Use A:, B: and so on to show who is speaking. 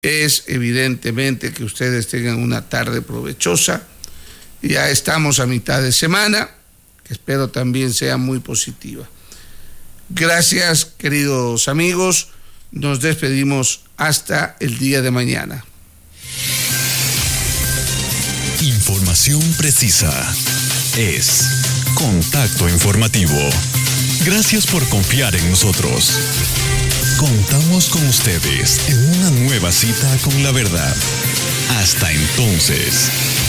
A: es evidentemente que ustedes tengan una tarde provechosa. Ya estamos a mitad de semana, que espero también sea muy positiva. Gracias, queridos amigos. Nos despedimos hasta el día de mañana.
B: Información precisa es Contacto Informativo. Gracias por confiar en nosotros. Contamos con ustedes en una nueva cita con la verdad. Hasta entonces.